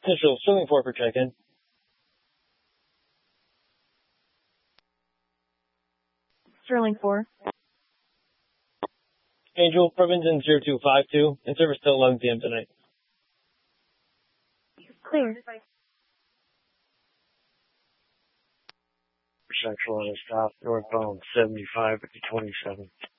Central Swimming 4 for check-in. Sterling 4. Angel, Provision 0252, in service till 11 p.m. tonight. Clear. Central on a stop, northbound 75 at the 27.